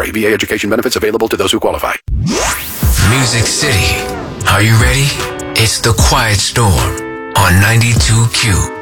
vary. VA education benefits available to those who qualify. Music City. Are you ready? It's The Quiet Storm on 92Q.